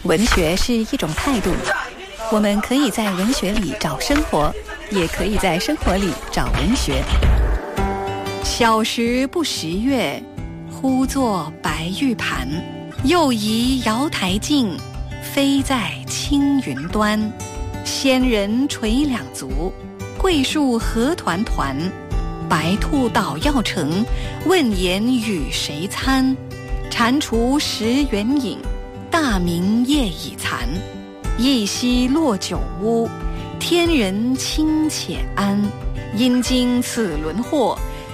文学是一种态度，我们可以在文学里找生活，也可以在生活里找文学。小时不识月，呼作白玉盘。又疑瑶台镜，飞在青云端。仙人垂两足，桂树何团团。白兔捣药成，问言与谁餐？蟾蜍食圆影，大明夜已残。一夕落酒屋，天人清且安。因经此轮祸，